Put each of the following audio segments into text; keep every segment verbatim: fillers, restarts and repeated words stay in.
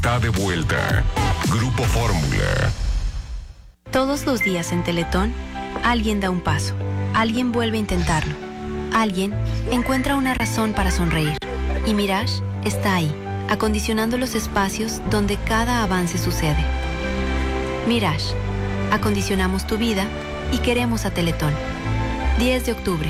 Está de vuelta. Grupo Fórmula. Todos los días en Teletón, alguien da un paso. Alguien vuelve a intentarlo. Alguien encuentra una razón para sonreír. Y Mirage está ahí, acondicionando los espacios donde cada avance sucede. Mirage. Acondicionamos tu vida y queremos a Teletón. diez de octubre.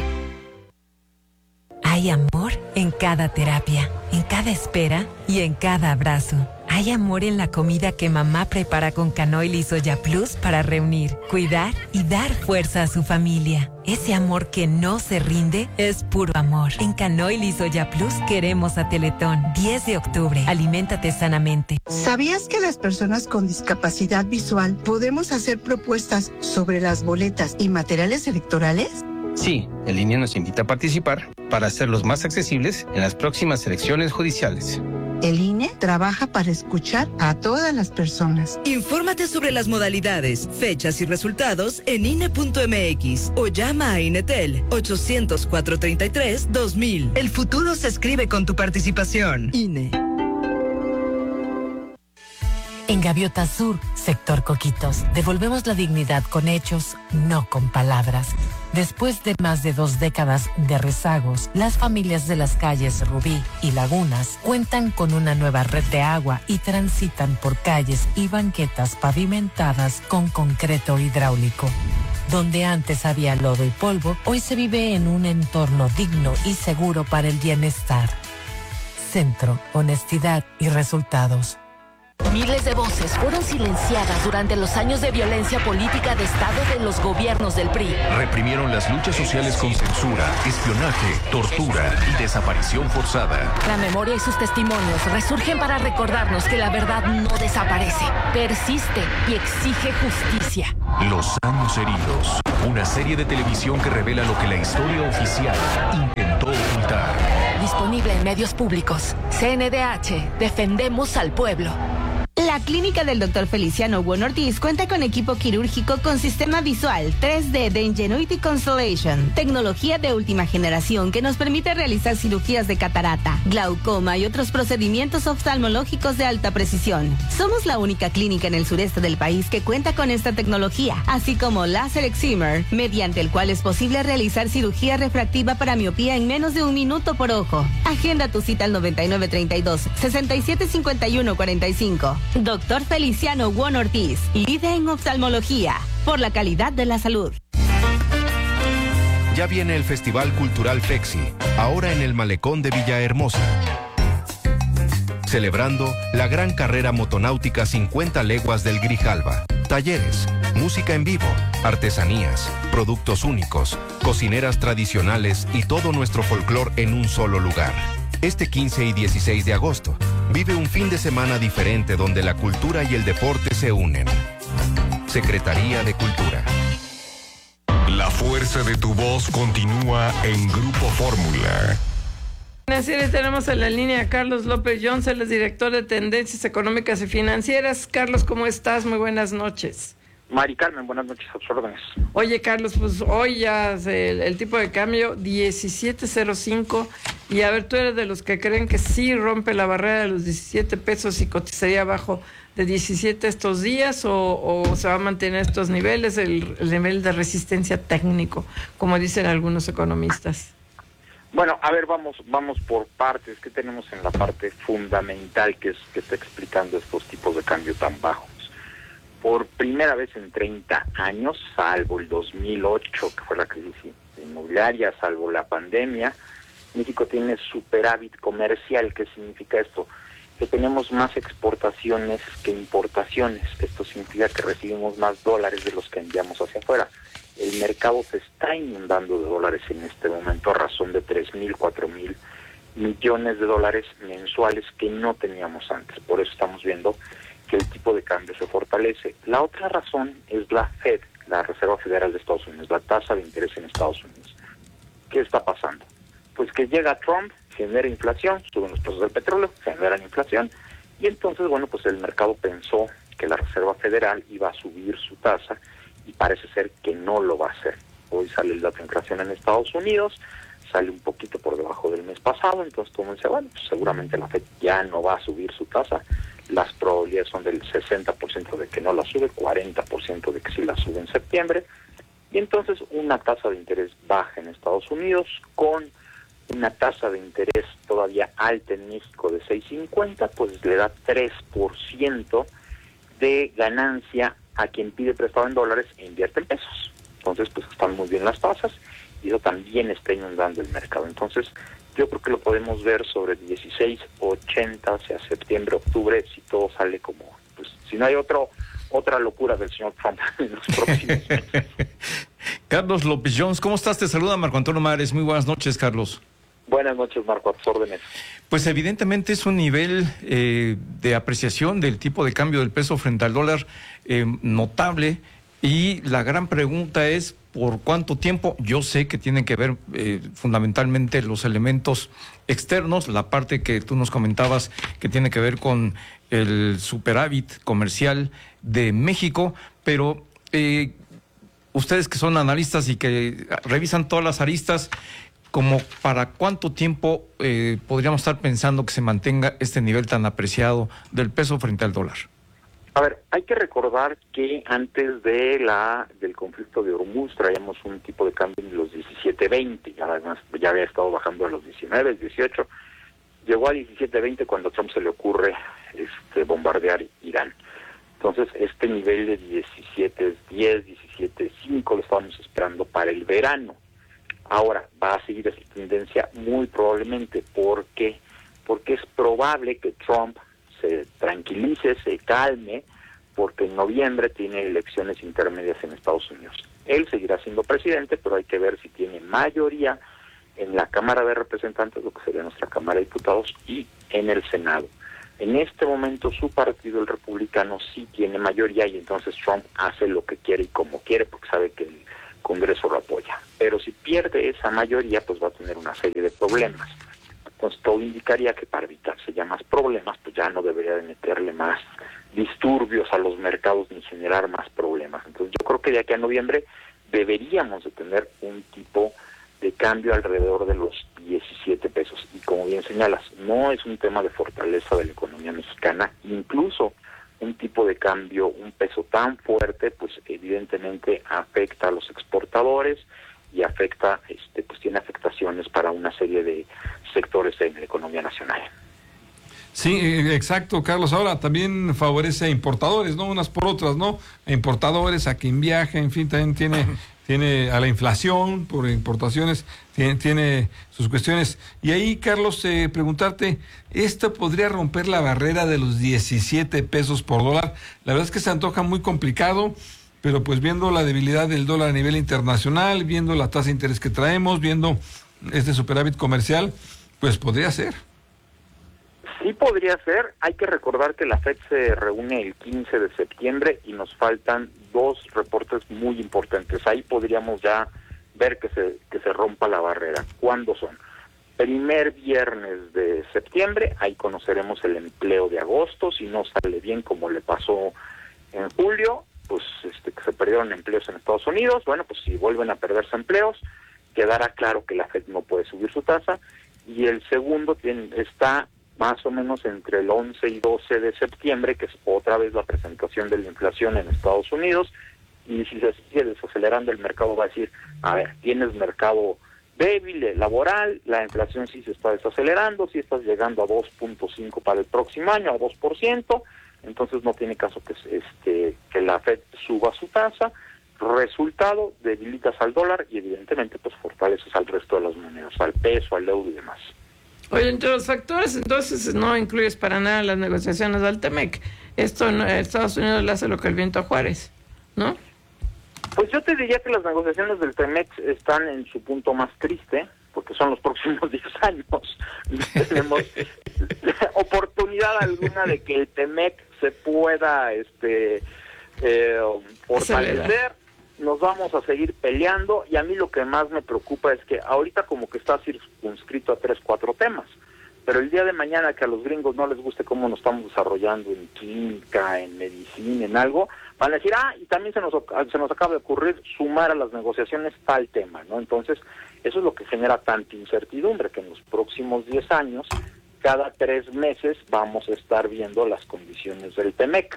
Hay amor en cada terapia, en cada espera y en cada abrazo. Hay amor en la comida que mamá prepara con Canoil y Soya Plus para reunir, cuidar y dar fuerza a su familia. Ese amor que no se rinde es puro amor. En Canoil y Soya Plus queremos a Teletón. diez de octubre. Aliméntate sanamente. ¿Sabías que las personas con discapacidad visual podemos hacer propuestas sobre las boletas y materiales electorales? Sí, el I N E nos invita a participar para hacerlos más accesibles en las próximas elecciones judiciales. El I N E trabaja para escuchar a todas las personas. Infórmate sobre las modalidades, fechas y resultados en I N E punto M X o llama a Inetel ochocientos, cuatrocientos treinta y tres, dos mil. El futuro se escribe con tu participación. I N E. En Gaviota Sur, sector Coquitos, devolvemos la dignidad con hechos, no con palabras. Después de más de dos décadas de rezagos, las familias de las calles Rubí y Lagunas cuentan con una nueva red de agua y transitan por calles y banquetas pavimentadas con concreto hidráulico. Donde antes había lodo y polvo, hoy se vive en un entorno digno y seguro para el bienestar. Centro, honestidad y resultados. Miles de voces fueron silenciadas durante los años de violencia política de Estado de los gobiernos del P R I. Reprimieron las luchas sociales con censura, espionaje, tortura y desaparición forzada. La memoria y sus testimonios resurgen para recordarnos que la verdad no desaparece, persiste y exige justicia. Los años heridos. Una serie de televisión que revela lo que la historia oficial intentó ocultar. Disponible en medios públicos. C N D H. Defendemos al pueblo. La clínica del doctor Feliciano Buon Ortiz cuenta con equipo quirúrgico con sistema visual tres D de Ingenuity Constellation, tecnología de última generación que nos permite realizar cirugías de catarata, glaucoma y otros procedimientos oftalmológicos de alta precisión. Somos la única clínica en el sureste del país que cuenta con esta tecnología, así como láser excimer, mediante el cual es posible realizar cirugía refractiva para miopía en menos de un minuto por ojo. Agenda tu cita al noventa y nueve treinta y dos, sesenta y siete cincuenta y uno cuarenta y cinco. Doctor Feliciano Buon Ortiz, líder en oftalmología, por la calidad de la salud. Ya viene el Festival Cultural FEXI, ahora en el Malecón de Villahermosa. Celebrando la gran carrera motonáutica cincuenta leguas del Grijalba. Talleres, música en vivo, artesanías, productos únicos, cocineras tradicionales y todo nuestro folclor en un solo lugar. Este quince y dieciséis de agosto, vive un fin de semana diferente donde la cultura y el deporte se unen. Secretaría de Cultura. La fuerza de tu voz continúa en Grupo Fórmula. Así le tenemos en la línea a Carlos López Jones, el director de Tendencias Económicas y Financieras. Carlos, ¿cómo estás? Muy buenas noches. Mari Carmen, buenas noches, a sus órdenes. Oye, Carlos, pues hoy ya el, el tipo de cambio diecisiete cero cinco, y a ver, tú eres de los que creen que sí rompe la barrera de los diecisiete pesos y cotizaría abajo de diecisiete estos días, o, o se va a mantener estos niveles, el, el nivel de resistencia técnico, como dicen algunos economistas. Bueno, a ver, vamos vamos por partes. ¿Qué tenemos en la parte fundamental que es que está explicando estos tipos de cambio tan bajos? Por primera vez en treinta años, salvo el dos mil ocho, que fue la crisis inmobiliaria, salvo la pandemia, México tiene superávit comercial. ¿Qué significa esto? Que tenemos más exportaciones que importaciones. Esto significa que recibimos más dólares de los que enviamos hacia afuera. El mercado se está inundando de dólares en este momento a razón de tres mil, cuatro mil millones de dólares mensuales que no teníamos antes. Por eso estamos viendo que el tipo de cambio se fortalece. La otra razón es la Fed, la Reserva Federal de Estados Unidos, la tasa de interés en Estados Unidos. ¿Qué está pasando? Pues que llega Trump, genera inflación, suben los precios del petróleo, generan inflación, y entonces, bueno, pues el mercado pensó que la Reserva Federal iba a subir su tasa, y parece ser que no lo va a hacer. Hoy sale el dato de inflación en Estados Unidos, sale un poquito por debajo del mes pasado, entonces todo el mundo dice, bueno, pues seguramente la Fed ya no va a subir su tasa. las probabilidades son del sesenta por ciento de que no la sube, cuarenta por ciento de que sí la sube en septiembre, y entonces una tasa de interés baja en Estados Unidos con una tasa de interés todavía alta en México de seis cincuenta, pues le da tres por ciento de ganancia a quien pide prestado en dólares e invierte en pesos. Entonces, pues están muy bien las tasas y eso también está inundando el mercado. Entonces, yo creo que lo podemos ver sobre dieciséis ochenta hacia septiembre, octubre, si todo sale como, pues, si no hay otro otra locura del señor Trump en los próximos meses. Carlos López Jones, ¿cómo estás? Te saluda Marco Antonio Mares. Muy buenas noches, Carlos. Buenas noches, Marco, a tus órdenes. Pues evidentemente es un nivel eh, de apreciación del tipo de cambio del peso frente al dólar eh, notable, y la gran pregunta es ¿por cuánto tiempo? Yo sé que tienen que ver eh, fundamentalmente los elementos externos, la parte que tú nos comentabas que tiene que ver con el superávit comercial de México, pero eh, ustedes que son analistas y que revisan todas las aristas, ¿como para cuánto tiempo eh, podríamos estar pensando que se mantenga este nivel tan apreciado del peso frente al dólar? A ver, hay que recordar que antes de la del conflicto de Hormuz traíamos un tipo de cambio en los diecisiete veinte, ya además ya había estado bajando a los diecinueve, dieciocho, llegó a diecisiete veinte cuando a Trump se le ocurre este bombardear Irán. Entonces, este nivel de diecisiete diez, diecisiete cinco lo estábamos esperando para el verano. Ahora, va a seguir esa tendencia muy probablemente. ¿Por qué? Porque es probable que Trump se tranquilice, se calme, porque en noviembre tiene elecciones intermedias en Estados Unidos. Él seguirá siendo presidente, pero hay que ver si tiene mayoría en la Cámara de Representantes, lo que sería nuestra Cámara de Diputados, y en el Senado. En este momento su partido, el republicano, sí tiene mayoría, y entonces Trump hace lo que quiere y como quiere, porque sabe que el Congreso lo apoya. Pero si pierde esa mayoría, pues va a tener una serie de problemas. Entonces todo indicaría que para evitarse ya más problemas, pues ya no debería de meterle más disturbios a los mercados ni generar más problemas. Entonces yo creo que de aquí a noviembre deberíamos de tener un tipo de cambio alrededor de los diecisiete pesos. Y como bien señalas, no es un tema de fortaleza de la economía mexicana, incluso un tipo de cambio, un peso tan fuerte, pues evidentemente afecta a los exportadores y afecta, este, pues tiene afectaciones para una serie de sectores en la economía nacional. Sí, exacto, Carlos. Ahora también favorece a importadores, ¿no? Unas por otras, ¿no? A importadores, a quien viaja, en fin, también tiene, tiene a la inflación por importaciones, tiene, tiene sus cuestiones. Y ahí, Carlos, eh, preguntarte, ¿esto podría romper la barrera de los diecisiete pesos por dólar? La verdad es que se antoja muy complicado, pero pues viendo la debilidad del dólar a nivel internacional, viendo la tasa de interés que traemos, viendo este superávit comercial, pues podría ser. Sí podría ser. Hay que recordar que la Fed se reúne el quince de septiembre y nos faltan dos reportes muy importantes. Ahí podríamos ya ver que se que se rompa la barrera. ¿Cuándo son? Primer viernes de septiembre, ahí conoceremos el empleo de agosto. Si no sale bien como le pasó en julio, pues este, que se perdieron empleos en Estados Unidos, bueno, pues si vuelven a perderse empleos, quedará claro que la Fed no puede subir su tasa. Y el segundo tiene, está más o menos entre el once y doce de septiembre, que es otra vez la presentación de la inflación en Estados Unidos, y si se sigue desacelerando el mercado va a decir, a ver, tienes mercado débil, laboral, la inflación sí se está desacelerando, sí estás llegando a dos punto cinco para el próximo año, a dos por ciento, entonces no tiene caso que este que la Fed suba su tasa. Resultado, debilitas al dólar y evidentemente pues fortaleces al resto de las monedas, al peso, al euro y demás. Oye, entre los factores, entonces no incluyes para nada las negociaciones del Temec. Esto en Estados Unidos le hace lo que el viento a Juárez, ¿no? Pues yo te diría que las negociaciones del Temec están en su punto más triste, porque son los próximos diez años. No tenemos oportunidad alguna de que el Temec se pueda este eh, fortalecer. Nos vamos a seguir peleando, y a mí lo que más me preocupa es que ahorita como que está circunscrito a tres, cuatro temas, pero el día de mañana que a los gringos no les guste cómo nos estamos desarrollando en química, en medicina, en algo, van a decir, ah, y también se nos, se nos acaba de ocurrir sumar a las negociaciones tal tema, ¿no? Entonces, eso es lo que genera tanta incertidumbre, que en los próximos diez años cada tres meses vamos a estar viendo las condiciones del T-MEC.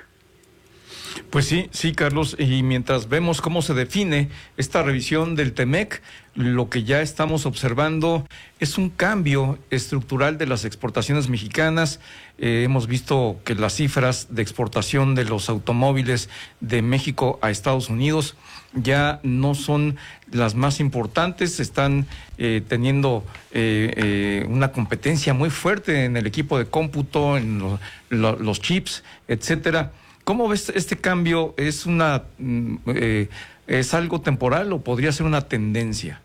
Pues sí, sí, Carlos, y mientras vemos cómo se define esta revisión del T-MEC, lo que ya estamos observando es un cambio estructural de las exportaciones mexicanas. Eh, hemos visto que las cifras de exportación de los automóviles de México a Estados Unidos ya no son las más importantes, están eh, teniendo eh, eh, una competencia muy fuerte en el equipo de cómputo, en lo, lo, los chips, etcétera. ¿Cómo ves este cambio? ¿Es una eh, es algo temporal o podría ser una tendencia?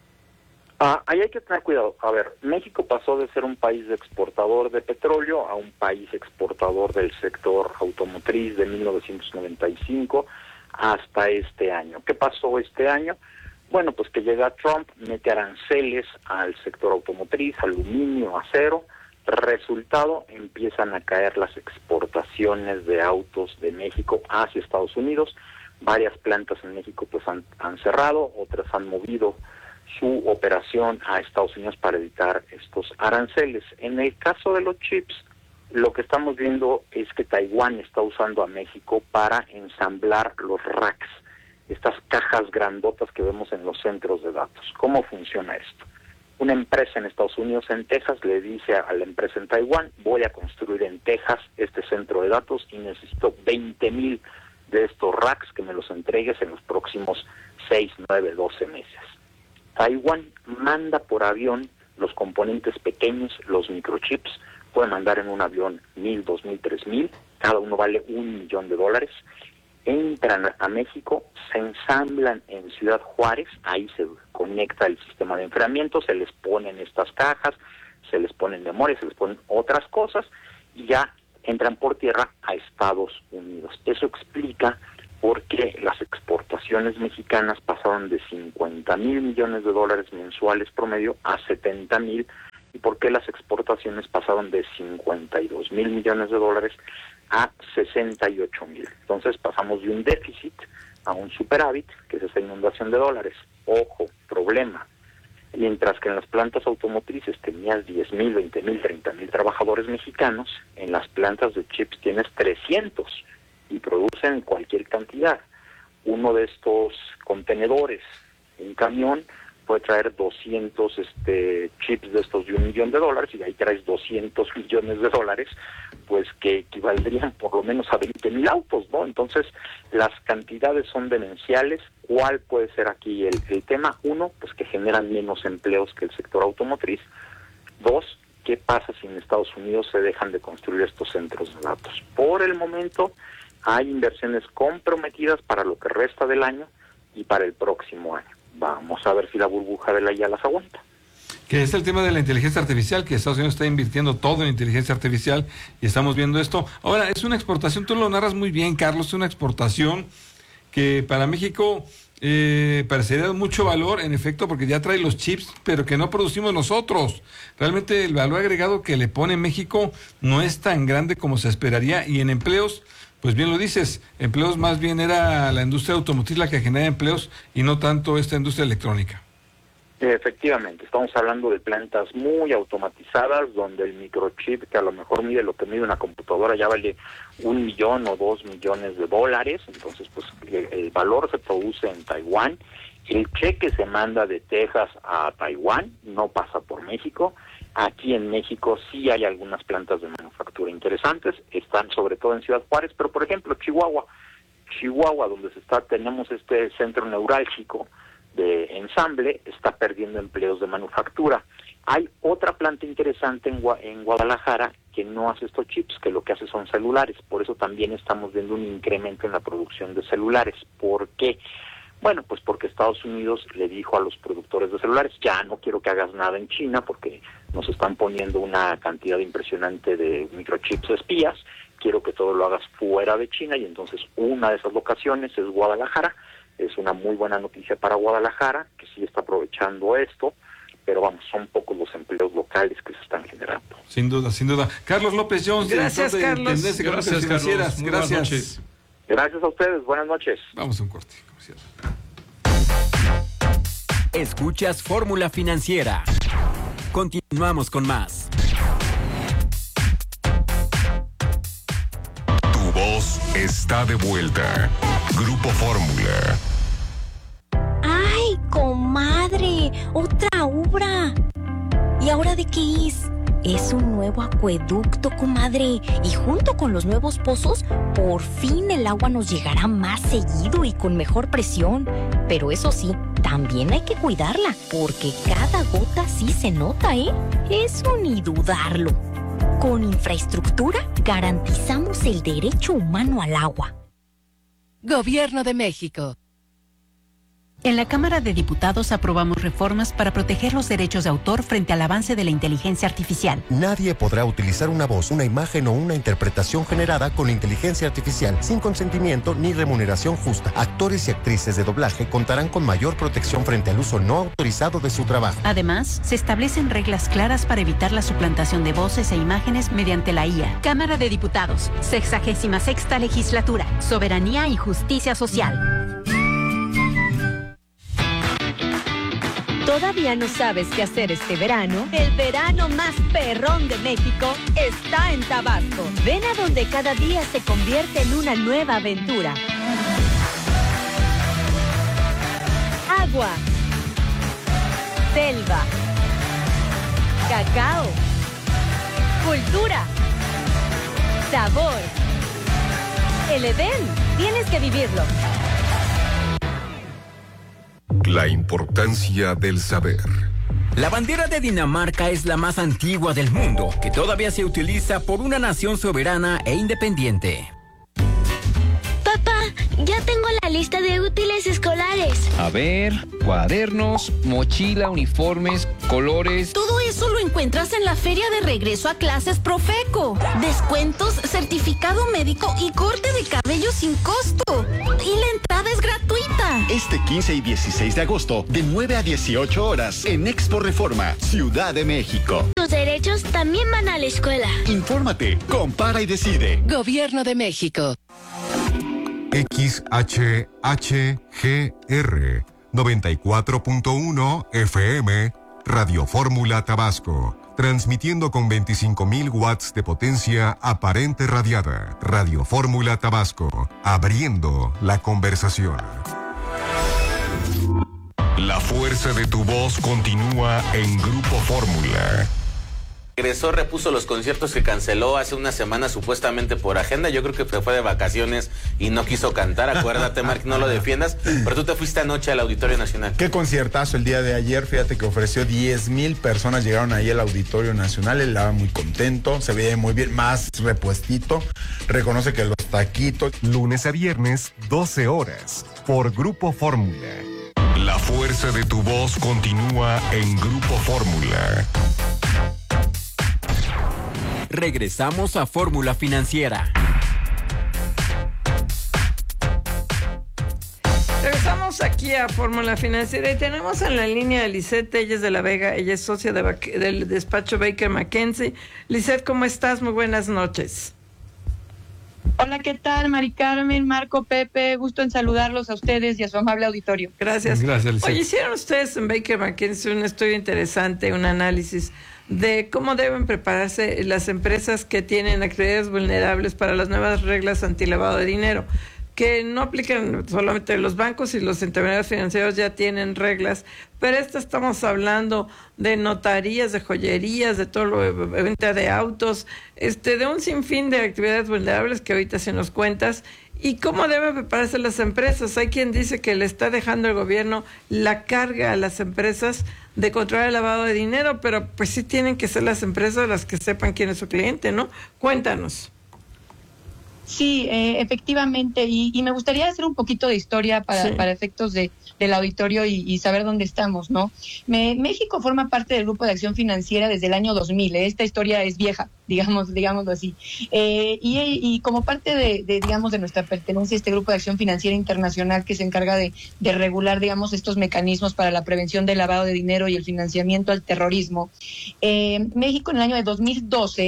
Ah, ahí hay que tener cuidado. A ver, México pasó de ser un país exportador de petróleo a un país exportador del sector automotriz de mil novecientos noventa y cinco hasta este año. ¿Qué pasó este año? Bueno, pues que llega Trump, mete aranceles al sector automotriz, aluminio, acero. Resultado, empiezan a caer las exportaciones de autos de México hacia Estados Unidos. Varias plantas en México pues han, han cerrado, otras han movido su operación a Estados Unidos para evitar estos aranceles. En el caso de los chips, lo que estamos viendo es que Taiwán está usando a México para ensamblar los racks, estas cajas grandotas que vemos en los centros de datos. ¿Cómo funciona esto? Una empresa en Estados Unidos, en Texas, le dice a la empresa en Taiwán, voy a construir en Texas este centro de datos y necesito veinte mil de estos racks que me los entregues en los próximos seis, nueve, doce meses. Taiwán manda por avión los componentes pequeños, los microchips, puede mandar en un avión mil, dos mil, tres mil, cada uno vale un millón de dólares. Entran a México, se ensamblan en Ciudad Juárez, ahí se conecta el sistema de enfriamiento, se les ponen estas cajas, se les ponen memoria, se les ponen otras cosas y ya entran por tierra a Estados Unidos. Eso explica por qué las exportaciones mexicanas pasaron de cincuenta mil millones de dólares mensuales promedio a setenta mil y por qué las exportaciones pasaron de cincuenta y dos mil millones de dólares a sesenta y ocho mil. Entonces pasamos de un déficit a un superávit, que es esa inundación de dólares. Ojo, problema. Mientras que en las plantas automotrices tenías diez mil, veinte mil, treinta mil trabajadores mexicanos, en las plantas de chips tienes trescientos y producen cualquier cantidad. Uno de estos contenedores, un camión, puede traer doscientos este, chips de estos de un millón de dólares y ahí traes doscientos millones de dólares, pues que equivaldrían por lo menos a veinte mil autos, ¿no? Entonces, las cantidades son demenciales. ¿Cuál puede ser aquí el, el tema? Uno, pues que generan menos empleos que el sector automotriz. Dos, ¿qué pasa si en Estados Unidos se dejan de construir estos centros de datos? Por el momento, hay inversiones comprometidas para lo que resta del año y para el próximo año. Vamos a ver si la burbuja de la ya las aguanta. Que es el tema de la inteligencia artificial, que Estados Unidos está invirtiendo todo en inteligencia artificial y estamos viendo esto. Ahora, es una exportación, tú lo narras muy bien, Carlos, es una exportación que para México eh, parecería de mucho valor, en efecto, porque ya trae los chips, pero que no producimos nosotros. Realmente el valor agregado que le pone México no es tan grande como se esperaría y en empleos, pues bien lo dices, empleos más bien era la industria automotriz la que genera empleos y no tanto esta industria electrónica. Efectivamente, estamos hablando de plantas muy automatizadas donde el microchip, que a lo mejor mide lo que mide una computadora, ya vale un millón o dos millones de dólares, entonces pues el, el valor se produce en Taiwán, el cheque se manda de Texas a Taiwán, no pasa por México. Aquí en México sí hay algunas plantas de manufactura interesantes, están sobre todo en Ciudad Juárez, pero por ejemplo Chihuahua, Chihuahua donde se está tenemos este centro neurálgico de ensamble, está perdiendo empleos de manufactura. Hay otra planta interesante en, Gua- en Guadalajara que no hace estos chips, que lo que hace son celulares, por eso también estamos viendo un incremento en la producción de celulares. ¿Por qué? Bueno, pues porque Estados Unidos le dijo a los productores de celulares, ya no quiero que hagas nada en China porque nos están poniendo una cantidad impresionante de microchips espías, quiero que todo lo hagas fuera de China y entonces una de esas locaciones es Guadalajara. Es una muy buena noticia para Guadalajara, que sí está aprovechando esto, pero vamos, son pocos los empleos locales que se están generando. Sin duda, sin duda. Carlos López Jones, gracias, director de Carlos. Tendencia Económicas Gracias, Financieras. Carlos. Muy Gracias. buenas noches. Gracias a ustedes, buenas noches. Vamos a un corte comercial. Escuchas Fórmula Financiera. Continuamos con más. está de vuelta. Grupo Fórmula. ¡Ay, comadre! ¡Otra obra! ¿Y ahora de qué es? Es un nuevo acueducto, comadre. Y junto con los nuevos pozos, por fin el agua nos llegará más seguido y con mejor presión. Pero eso sí, también hay que cuidarla, porque cada gota sí se nota, ¿eh? Eso ni dudarlo. Con infraestructura garantizamos el derecho humano al agua. Gobierno de México. En la Cámara de Diputados aprobamos reformas para proteger los derechos de autor frente al avance de la inteligencia artificial. Nadie podrá utilizar una voz, una imagen o una interpretación generada con inteligencia artificial sin consentimiento ni remuneración justa. Actores y actrices de doblaje contarán con mayor protección frente al uso no autorizado de su trabajo. Además, se establecen reglas claras para evitar la suplantación de voces e imágenes mediante la I A. Cámara de Diputados, sexagésima sexta legislatura, soberanía y justicia social. ¿Todavía no sabes qué hacer este verano? El verano más perrón de México está en Tabasco. Ven a donde cada día se convierte en una nueva aventura. Agua, selva, cacao, cultura, sabor. El Edén, tienes que vivirlo. La importancia del saber. La bandera de Dinamarca es la más antigua del mundo, que todavía se utiliza por una nación soberana e independiente. Papá, ya tengo la lista de útiles escolares. A ver, cuadernos, mochila, uniformes, colores. Todo eso lo encuentras en la feria de regreso a clases Profeco. Descuentos, certificado médico y corte de cabello sin costo. Y la entrada es gratuita. Este quince y dieciséis de agosto, de nueve a dieciocho horas, en Expo Reforma, Ciudad de México. Tus derechos también van a la escuela. Infórmate, compara y decide. Gobierno de México. X H H G R noventa y cuatro punto uno F M, Radio Fórmula Tabasco, transmitiendo con veinticinco mil watts de potencia aparente radiada. Radio Fórmula Tabasco, abriendo la conversación. La fuerza de tu voz continúa en Grupo Fórmula. Regresó, repuso los conciertos que canceló hace una semana supuestamente por agenda. Yo creo que fue de vacaciones y no quiso cantar. Acuérdate, Mark, no lo defiendas. Pero tú te fuiste anoche al Auditorio Nacional. Qué conciertazo el día de ayer. Fíjate que ofreció diez mil personas. Llegaron ahí al Auditorio Nacional. Él estaba muy contento. Se veía muy bien, más repuestito. Reconoce que los taquitos. Lunes a viernes, doce horas, por Grupo Fórmula. La fuerza de tu voz continúa en Grupo Fórmula. Regresamos a Fórmula Financiera. Regresamos aquí a Fórmula Financiera y tenemos en la línea a Lisette Telles de la Vega. Ella es socia de, del despacho Baker McKenzie. Lisette, ¿cómo estás? Muy buenas noches. Hola, ¿qué tal? Mari Carmen, Marco, Pepe, gusto en saludarlos a ustedes y a su amable auditorio. Gracias. Gracias, Lisette. Oye, hicieron ustedes en Baker McKenzie un estudio interesante, un análisis de cómo deben prepararse las empresas que tienen actividades vulnerables para las nuevas reglas antilavado de dinero, que no aplican solamente los bancos y los intermediarios financieros ya tienen reglas, pero esta estamos hablando de notarías, de joyerías, de todo lo de venta de autos, este, de un sinfín de actividades vulnerables que ahorita se nos cuentas. ¿Y cómo deben prepararse las empresas? Hay quien dice que le está dejando el gobierno la carga a las empresas de controlar el lavado de dinero, pero pues sí tienen que ser las empresas las que sepan quién es su cliente, ¿no? Cuéntanos. Sí, eh, efectivamente, y, y me gustaría hacer un poquito de historia para, sí. para efectos de, del auditorio y, y saber dónde estamos, ¿no? Me, México forma parte del Grupo de Acción Financiera desde el año dos mil, ¿eh? Esta historia es vieja, digamos, digámoslo así. Eh, y, y como parte de, de, digamos, de nuestra pertenencia a este Grupo de Acción Financiera Internacional que se encarga de, de regular, digamos, estos mecanismos para la prevención del lavado de dinero y el financiamiento al terrorismo, eh, México en el año de dos mil doce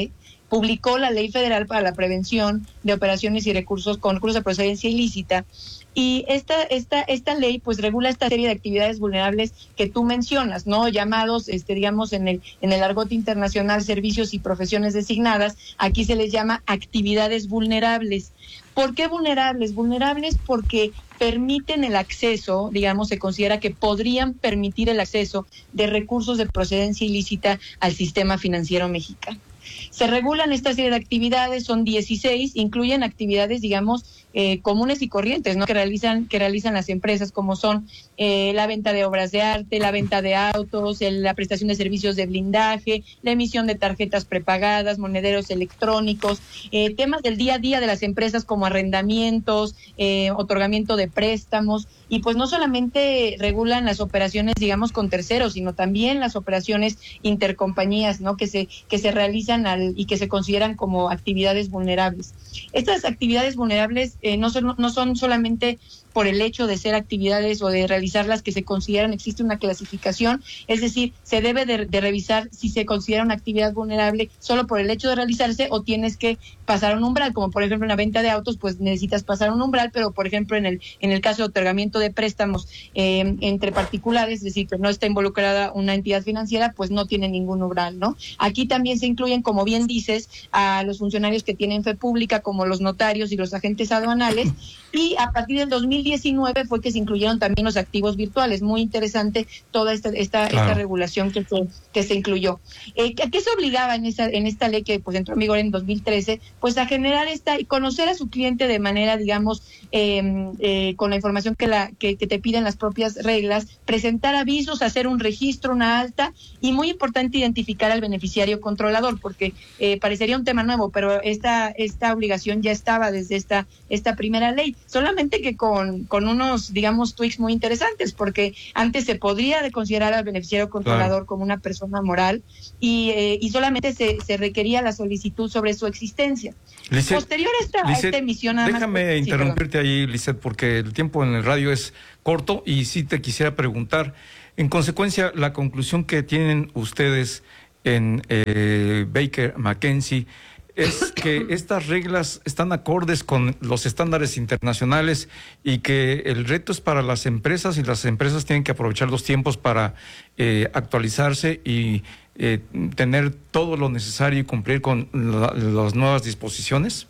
publicó la Ley Federal para la Prevención de Operaciones y Recursos con recursos de procedencia ilícita. Y esta, esta, esta ley pues regula esta serie de actividades vulnerables que tú mencionas, ¿no? Llamados, este, digamos, en el, en el argot internacional, servicios y profesiones designadas. Aquí se les llama actividades vulnerables. ¿Por qué vulnerables? Vulnerables porque permiten el acceso, digamos, se considera que podrían permitir el acceso de recursos de procedencia ilícita al sistema financiero mexicano. Se regulan esta serie de actividades, son dieciséis, incluyen actividades, digamos, eh, comunes y corrientes, ¿no? Que realizan, que realizan las empresas, como son eh, la venta de obras de arte, la venta de autos, el, la prestación de servicios de blindaje, la emisión de tarjetas prepagadas, monederos electrónicos, eh, temas del día a día de las empresas como arrendamientos, eh, otorgamiento de préstamos, y pues no solamente regulan las operaciones, digamos, con terceros, sino también las operaciones intercompañías, ¿no? Que se, que se realizan al, y que se consideran como actividades vulnerables. Estas actividades vulnerables eh, no son, no son solamente por el hecho de ser actividades o de realizarlas que se consideran, existe una clasificación, es decir, se debe de, de revisar si se considera una actividad vulnerable solo por el hecho de realizarse o tienes que pasar un umbral, como por ejemplo en la venta de autos, pues necesitas pasar un umbral, pero por ejemplo en el en el caso de otorgamiento de préstamos eh, entre particulares, es decir, que no está involucrada una entidad financiera, pues no tiene ningún umbral, ¿no? Aquí también se incluyen, como bien dices, a los funcionarios que tienen fe pública, como los notarios y los agentes aduanales, y a partir del dos mil diecinueve fue que se incluyeron también los activos virtuales. Muy interesante toda esta esta, claro. esta regulación que se, que se incluyó. Eh, ¿A qué se obligaba en esa en esta ley que pues entró en vigor en dos mil trece? Pues a generar esta y conocer a su cliente de manera, digamos, eh, eh, con la información que la que, que te piden las propias reglas, presentar avisos, hacer un registro, una alta, y muy importante identificar al beneficiario controlador, porque eh, parecería un tema nuevo, pero esta esta obligación ya estaba desde esta esta primera ley. Solamente que con, con unos, digamos, tweaks muy interesantes, porque antes se podría de considerar al beneficiario controlador claro. como una persona moral y, eh, y solamente se, se requería la solicitud sobre su existencia. Lisset, Posterior a esta, Lisset, a esta emisión... Nada déjame más, interrumpirte sí, ahí, Lisset, porque el tiempo en el radio es corto y sí te quisiera preguntar, en consecuencia, la conclusión que tienen ustedes en eh, Baker McKenzie es que estas reglas están acordes con los estándares internacionales y que el reto es para las empresas y las empresas tienen que aprovechar los tiempos para eh, actualizarse y eh, tener todo lo necesario y cumplir con la, las nuevas disposiciones.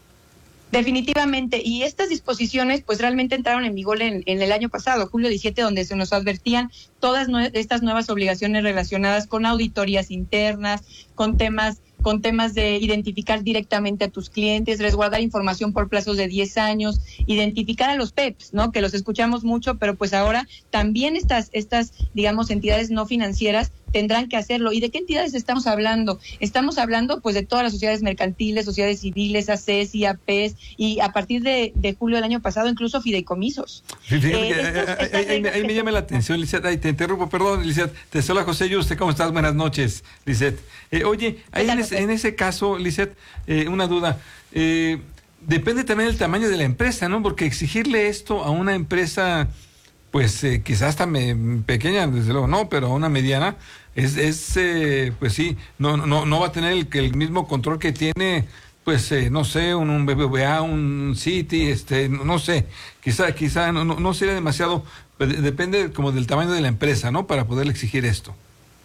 Definitivamente, y estas disposiciones pues realmente entraron en vigor en, en el año pasado, julio diecisiete, donde se nos advertían todas nue- estas nuevas obligaciones relacionadas con auditorías internas, con temas con temas de identificar directamente a tus clientes, resguardar información por plazos de diez años, identificar a los P E Ps, ¿no? Que los escuchamos mucho, pero pues ahora también estas, estas, digamos, entidades no financieras tendrán que hacerlo. ¿Y de qué entidades estamos hablando? Estamos hablando pues de todas las sociedades mercantiles, sociedades civiles, A C E S, I A P E S, y a partir de, de julio del año pasado incluso fideicomisos. Sí, fíjate, eh, estos, ahí, ahí, ahí, ahí me llama la atención, Lisset. Ahí te interrumpo, perdón, Lisset. Te saluda José Yuste, ¿cómo estás? Buenas noches, Lisset. Eh, oye, ahí en, ese, en ese caso, Lisset, eh, una duda. Eh, depende también del tamaño de la empresa, ¿no? Porque exigirle esto a una empresa, pues eh, quizás hasta me, pequeña, desde luego no, pero a una mediana, es, es eh, pues sí, no, no, no va a tener el, el mismo control que tiene, pues eh, no sé, un, un B B V A, un Citi, este, no, no sé, quizá, quizá no, no, no sería demasiado, depende como del tamaño de la empresa, ¿no? Para poderle exigir esto.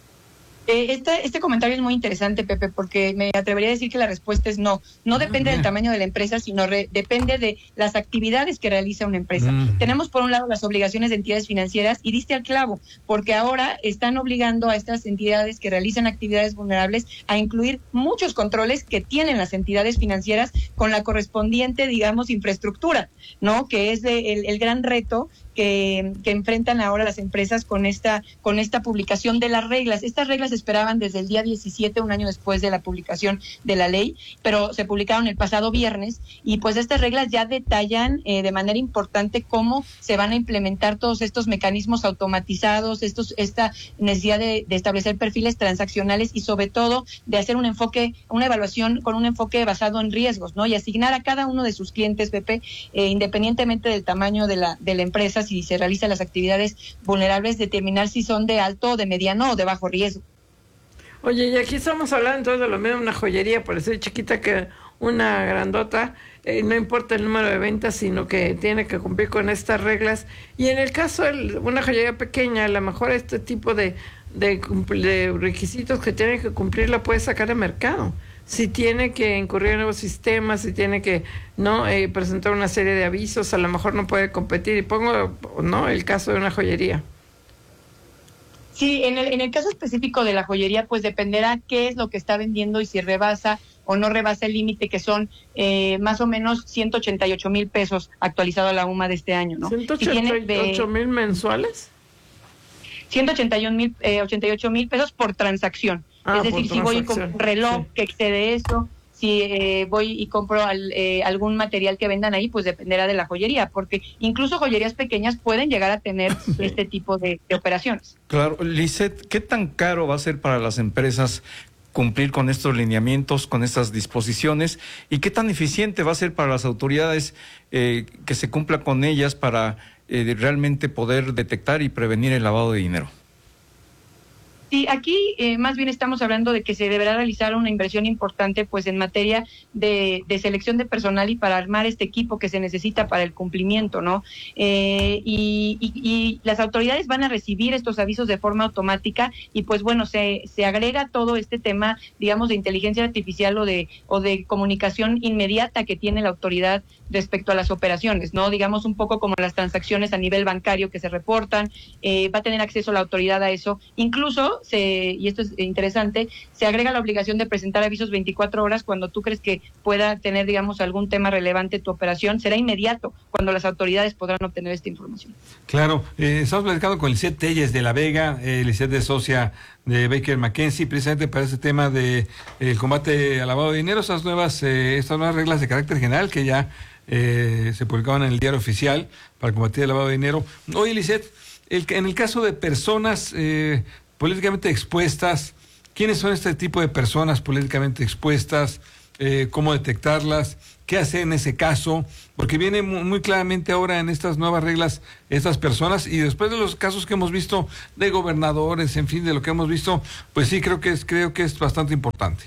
Eh, este, este comentario es muy interesante, Pepe, porque me atrevería a decir que la respuesta es no. No depende del tamaño de la empresa, sino re, depende de las actividades que realiza una empresa. Mm. Tenemos por un lado las obligaciones de entidades financieras y diste al clavo, porque ahora están obligando a estas entidades que realizan actividades vulnerables a incluir muchos controles que tienen las entidades financieras con la correspondiente, digamos, infraestructura, ¿no? Que es de, el, el gran reto que, que enfrentan ahora las empresas con esta con esta publicación de las reglas. Estas reglas se esperaban desde el día diecisiete, un año después de la publicación de la ley, pero se publicaron el pasado viernes y pues estas reglas ya detallan eh, de manera importante cómo se van a implementar todos estos mecanismos automatizados, estos esta necesidad de, de establecer perfiles transaccionales y sobre todo de hacer un enfoque, una evaluación con un enfoque basado en riesgos, ¿no? Y asignar a cada uno de sus clientes, Pepe, eh, independientemente del tamaño de la de la empresa, si se realizan las actividades vulnerables, determinar si son de alto, de mediano o de bajo riesgo. Oye, y aquí estamos hablando entonces de lo mismo, una joyería, por ser chiquita que una grandota, eh, no importa el número de ventas, sino que tiene que cumplir con estas reglas. Y en el caso de una joyería pequeña, a lo mejor este tipo de, de, de requisitos que tiene que cumplir la puede sacar al mercado. Si tiene que incurrir en nuevos sistemas, si tiene que no eh, presentar una serie de avisos, a lo mejor no puede competir. Y pongo no el caso de una joyería. Sí, en el, en el caso específico de la joyería, pues dependerá qué es lo que está vendiendo y si rebasa o no rebasa el límite, que son eh, más o menos ciento ochenta y ocho mil pesos actualizado a la U M A de este año, ¿no? ¿ciento ochenta y ocho mil mensuales? ciento ochenta y ocho mil pesos por transacción. Ah, es decir, si voy con un reloj sí. que excede eso, si eh, voy y compro al, eh, algún material que vendan ahí, pues dependerá de la joyería, porque incluso joyerías pequeñas pueden llegar a tener sí. este tipo de, de operaciones. Claro, Lisette, ¿qué tan caro va a ser para las empresas cumplir con estos lineamientos, con estas disposiciones? ¿Y qué tan eficiente va a ser para las autoridades eh, que se cumpla con ellas para eh, realmente poder detectar y prevenir el lavado de dinero? Sí, aquí eh, más bien estamos hablando de que se deberá realizar una inversión importante pues en materia de, de selección de personal y para armar este equipo que se necesita para el cumplimiento, ¿no? Eh, y, y, y las autoridades van a recibir estos avisos de forma automática y pues bueno, se, se agrega todo este tema, digamos, de inteligencia artificial o de, o de comunicación inmediata que tiene la autoridad respecto a las operaciones, ¿no? Digamos un poco como las transacciones a nivel bancario que se reportan, eh, va a tener acceso la autoridad a eso, incluso Se, y esto es interesante, se agrega la obligación de presentar avisos veinticuatro horas cuando tú crees que pueda tener, digamos, algún tema relevante tu operación. Será inmediato cuando las autoridades podrán obtener esta información. Claro, eh, estamos platicando con Lisette Telles de La Vega, eh, Lisette es socia de Baker McKenzie, precisamente para este tema de el combate al lavado de dinero, estas nuevas, eh, estas nuevas reglas de carácter general que ya eh, se publicaban en el diario oficial para combatir el lavado de dinero. Oye, Lisette, el, en el caso de personas eh, políticamente expuestas, ¿quiénes son este tipo de personas políticamente expuestas? Eh, ¿Cómo detectarlas? ¿Qué hacer en ese caso? Porque viene muy, muy claramente ahora en estas nuevas reglas estas personas y después de los casos que hemos visto de gobernadores, en fin, de lo que hemos visto, pues sí, creo que es, creo que es bastante importante.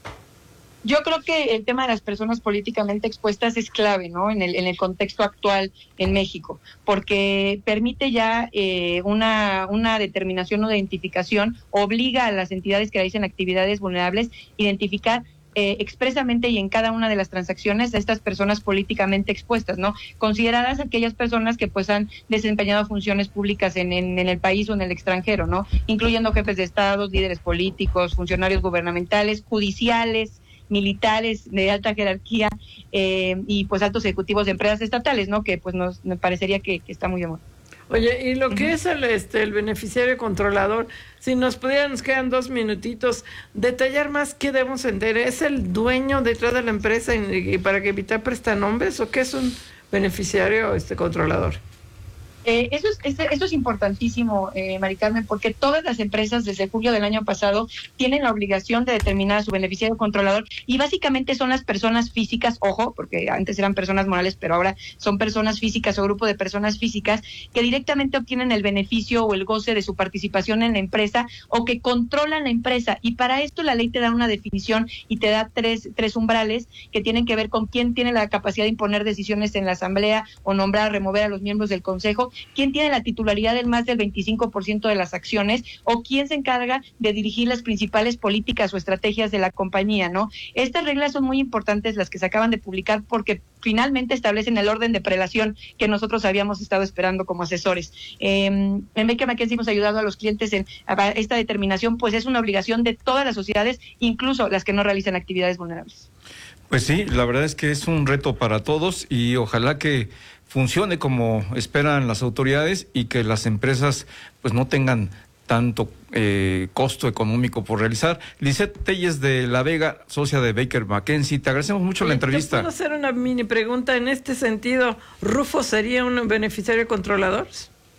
Yo creo que el tema de las personas políticamente expuestas es clave, ¿no? En el, en el contexto actual en México, porque permite ya eh, una, una determinación o de identificación, obliga a las entidades que realicen actividades vulnerables identificar eh, expresamente y en cada una de las transacciones a estas personas políticamente expuestas, ¿no? Consideradas aquellas personas que pues han desempeñado funciones públicas en, en, en el país o en el extranjero, ¿no? Incluyendo jefes de estados, líderes políticos, funcionarios gubernamentales, judiciales, militares de alta jerarquía eh, y pues altos ejecutivos de empresas estatales, ¿no? Que pues nos, me parecería que, que está muy de moda. Oye, y lo que uh-huh. es el este el beneficiario controlador, si nos pudieran, nos quedan dos minutitos, detallar más qué debemos entender. ¿Es el dueño detrás de la empresa y, y para que evitar prestanombres o qué es un beneficiario este controlador? Eh, eso, es, eso es importantísimo, eh, Mari Carmen, porque todas las empresas desde julio del año pasado tienen la obligación de determinar a su beneficiario controlador y básicamente son las personas físicas, ojo, porque antes eran personas morales, pero ahora son personas físicas o grupo de personas físicas que directamente obtienen el beneficio o el goce de su participación en la empresa o que controlan la empresa. Y para esto la ley te da una definición y te da tres, tres umbrales que tienen que ver con quién tiene la capacidad de imponer decisiones en la asamblea o nombrar, remover a los miembros del consejo, quién tiene la titularidad del más del veinticinco por ciento de las acciones o quién se encarga de dirigir las principales políticas o estrategias de la compañía, ¿no? Estas reglas son muy importantes, las que se acaban de publicar, porque finalmente establecen el orden de prelación que nosotros habíamos estado esperando como asesores. Eh, en Baker McKenzie hemos ayudado a los clientes en a esta determinación, pues es una obligación de todas las sociedades, incluso las que no realizan actividades vulnerables. Pues sí, la verdad es que es un reto para todos y ojalá que funcione como esperan las autoridades y que las empresas pues no tengan tanto eh, costo económico por realizar. Lisette Telles de La Vega, socia de Baker McKenzie, te agradecemos mucho Oye, la entrevista. ¿Puedo hacer una mini pregunta en este sentido? ¿Rufo sería un beneficiario controlador?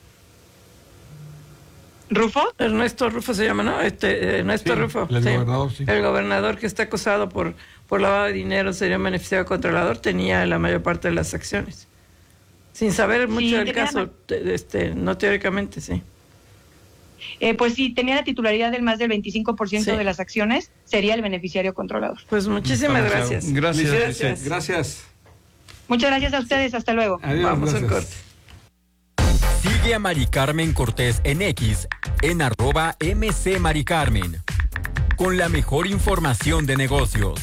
¿Rufo? Ernesto Rufo se llama, ¿no? Este, Ernesto sí, Rufo. El sí. gobernador, sí. El gobernador que está acusado por, por lavado de dinero sería un beneficiario controlador, tenía la mayor parte de las acciones. Sin saber mucho sí, del caso, este, no teóricamente, sí. eh, pues si tenía la titularidad del más del veinticinco por ciento Sí. de las acciones, sería el beneficiario controlador. Pues muchísimas gracias. Gracias. Gracias. Gracias. Muchas gracias a ustedes, hasta luego. Adiós, Vamos al gracias. corte. Sigue a Mari Carmen Cortés en X, en arroba MC Mari Carmen, con la mejor información de negocios.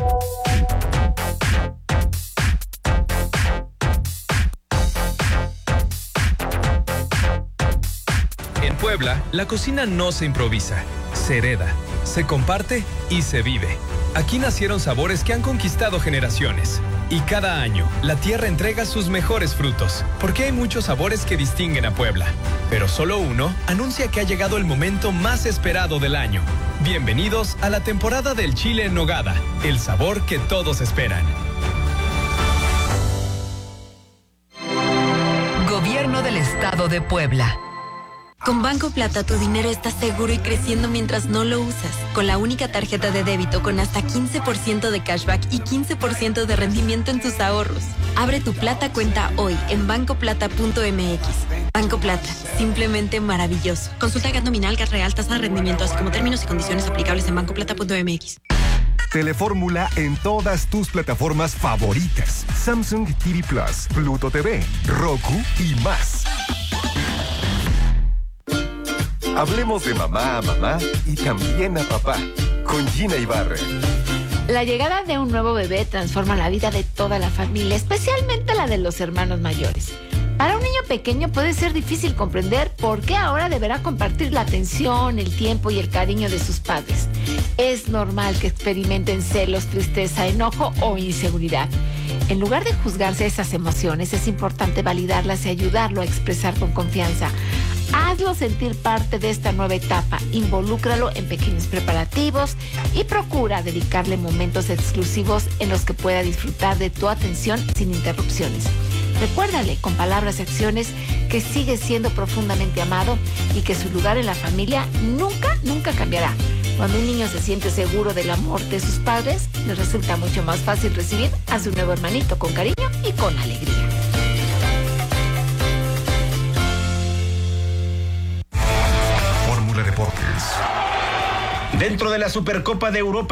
En Puebla, la cocina no se improvisa, se hereda, se comparte y se vive. Aquí nacieron sabores que han conquistado generaciones. Y cada año, la tierra entrega sus mejores frutos, porque hay muchos sabores que distinguen a Puebla. Pero solo uno anuncia que ha llegado el momento más esperado del año. Bienvenidos a la temporada del chile en nogada, el sabor que todos esperan. Gobierno del Estado de Puebla. Con Banco Plata tu dinero está seguro y creciendo mientras no lo usas. Con la única tarjeta de débito con hasta quince por ciento de cashback y quince por ciento de rendimiento en tus ahorros. Abre tu Plata cuenta hoy en banco plata punto m x. Banco Plata, simplemente maravilloso. Consulta G A T nominal, G A T real, tasa de rendimiento, así como términos y condiciones aplicables en banco plata punto m x. Telefórmula en todas tus plataformas favoritas. Samsung T V Plus, Pluto T V, Roku y más. Hablemos de mamá a mamá y también a papá, con Gina Ibarra. La llegada de un nuevo bebé transforma la vida de toda la familia, especialmente la de los hermanos mayores. Para un niño pequeño puede ser difícil comprender por qué ahora deberá compartir la atención, el tiempo y el cariño de sus padres. Es normal que experimenten celos, tristeza, enojo o inseguridad. En lugar de juzgarse esas emociones, es importante validarlas y ayudarlo a expresar con confianza. Hazlo sentir parte de esta nueva etapa, involúcralo en pequeños preparativos y procura dedicarle momentos exclusivos en los que pueda disfrutar de tu atención sin interrupciones. Recuérdale con palabras y acciones que sigue siendo profundamente amado y que su lugar en la familia nunca, nunca cambiará. Cuando un niño se siente seguro del amor de sus padres, le resulta mucho más fácil recibir a su nuevo hermanito con cariño y con alegría. Fórmula Deportes. Dentro de la Supercopa de Europa